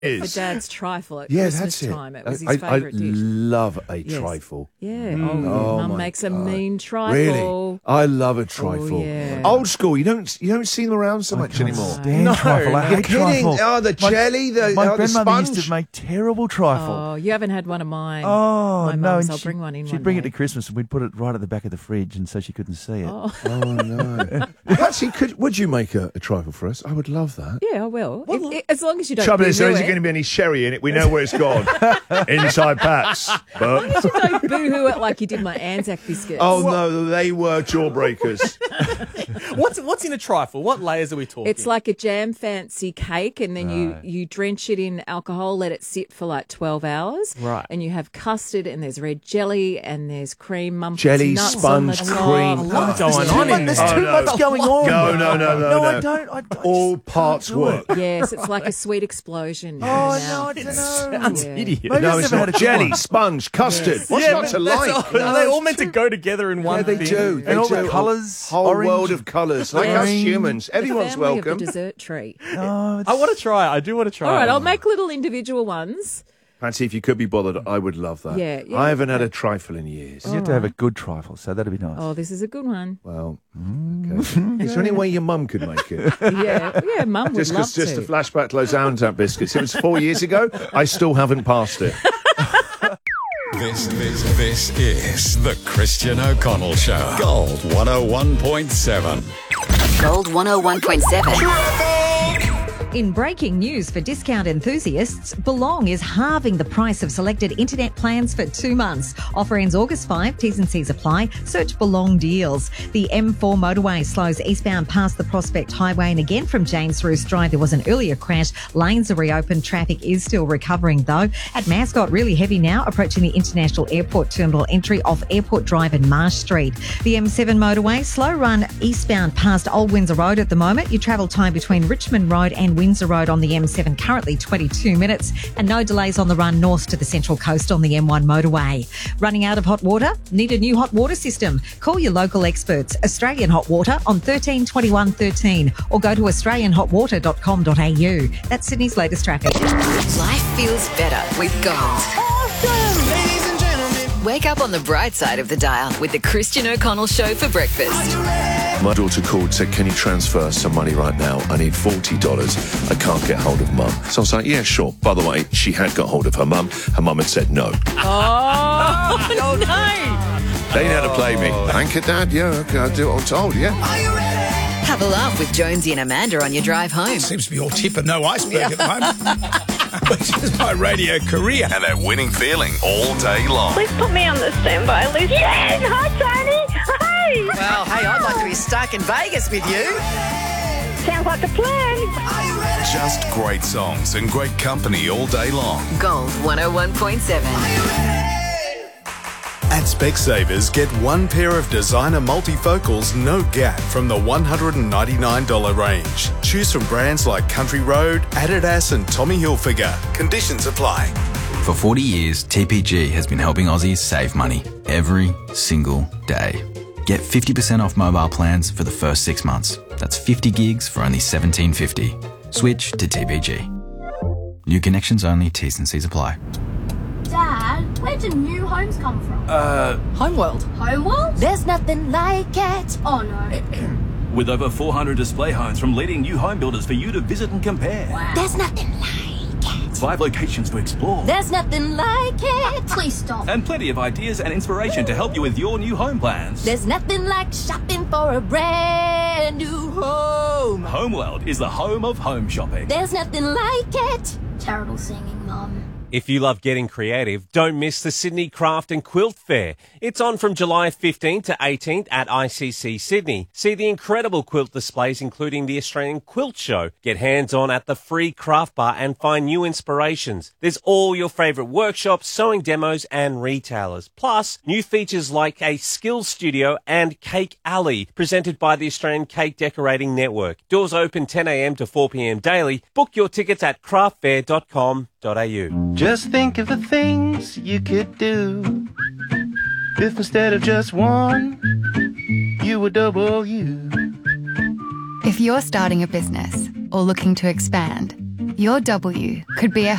for Dad's trifle at That's Christmas it. time. It was his favourite dish. I love a trifle. Yeah. Mum makes a mean trifle. Really? I love a trifle. Oh, yeah. Old school. You don't see them around so much anymore. Stand trifle. I hate trifle. Oh, the jelly, the grandmother sponge. used to make terrible trifle. Oh, you haven't had one of mine. Oh, My no. mum's, I'll bring one in She'd one bring day. it to Christmas and we'd put it right at the back of the fridge and so she couldn't see it. Oh, No. Actually, would you make a trifle for us? I would love that. yeah, I will. As long as you don't Trouble is, there boo-hoo isn't it. going to be any sherry in it. We know where it's gone. Inside Pat's. But You don't boo-hoo it like you did my Anzac biscuits. oh no, they were jawbreakers. What's in a trifle? What layers are we talking? It's like a jam fancy cake, and then you drench it in alcohol, let it sit for like 12 hours. Right. And you have custard, and there's red jelly, and there's cream, mum puts Jelly, nuts sponge, on the top. cream. What's going on in There's there? too much going on. No, I don't. All parts work. Yes, it's like a sweet explosion. in Oh, your no, mouth. I don't know. Sounds idiot. Maybe No, I've it's never had not a good jelly, one. sponge, custard. What's not to like? Are they all meant to go together in one Yeah, they thing? do. And all the do. colours, Whole orange, world of colours. Like us green. humans. The Everyone's family welcome. of the dessert tree. No, I want to try. I do want to try. All right, I'll make little individual ones. Fancy if you could be bothered, I would love that. Yeah, yeah. I haven't had a trifle in years. you have to have a good trifle, so that'd be nice. Oh, this is a good one. Well, okay. Is there any way your mum could make it? Yeah, Mum would Just love just to. a flashback to those Allentown biscuits. It was 4 years ago. I still haven't passed it. This is the Christian O'Connell Show. Gold 101.7. Gold 101.7. In breaking news for discount enthusiasts, Belong is halving the price of selected internet plans for 2 months. Offer ends August 5. T's and C's apply. Search Belong deals. The M4 motorway slows eastbound past the Prospect Highway, and again from James Roos Drive there was an earlier crash. Lanes are reopened. Traffic is still recovering though. At Mascot, really heavy now, approaching the International Airport Terminal entry off Airport Drive and Marsh Street. The M7 motorway, slow run eastbound past Old Windsor Road at the moment. Your travel time between Richmond Road and Windsor Road on the M7 currently 22 minutes, and no delays on the run north to the Central Coast on the M1 motorway. Running out of hot water? Need a new hot water system? Call your local experts. Australian Hot Water on 13 21 13 or go to australianhotwater.com.au. That's Sydney's latest traffic. Life feels better with Gold. Ladies and gentlemen, Wake up on the bright side of the dial with the Christian O'Connell Show for breakfast. My daughter called and said, can you transfer some money right now? I need $40. I can't get hold of Mum. So I was like, yeah, sure. By the way, she had got hold of her mum. Her mum had said no. Oh, no. They know how to play me. Thank you, Dad. Yeah, okay, I'll do what I'm told, yeah. Have a laugh with Jonesy and Amanda on your drive home. seems to be all tip and no iceberg at the moment. Which is my radio career. And that winning feeling all day long. Please put me on the standby list. Yes! Hi, Tony! Hey! Well, hey, I'd like to be stuck in Vegas with you. Sounds like a plan. Just great songs and great company all day long. Gold 101.7. At Specsavers, get one pair of designer multifocals, no gap, from the $199 range. Choose from brands like Country Road, Adidas and Tommy Hilfiger. Conditions apply. For 40 years, TPG has been helping Aussies save money every single day. Get 50% off mobile plans for the first 6 months. That's 50 gigs for only $17.50. Switch to TPG. New connections only, T's and C's apply. Dad, where do new homes come from? Homeworld. Homeworld? There's nothing like it. Oh, no. With over 400 display homes from leading new home builders for you to visit and compare. Wow. There's nothing like it. 5 locations to explore. There's nothing like it. Please stop. And plenty of ideas and inspiration to help you with your new home plans. There's nothing like shopping for a brand new home. Homeworld is the home of home shopping. There's nothing like it. Terrible singing, Mum. If you love getting creative, don't miss the Sydney Craft and Quilt Fair. It's on from July 15th to 18th at ICC Sydney. See the incredible quilt displays, including the Australian Quilt Show. Get hands-on at the free craft bar and find new inspirations. There's all your favourite workshops, sewing demos and retailers. Plus, new features like a skills studio and Cake Alley, presented by the Australian Cake Decorating Network. Doors open 10 a.m. to 4 p.m. daily. Book your tickets at craftfair.com.au. Just think of the things you could do if instead of just one, you were double you. If you're starting a business or looking to expand, Your W could be a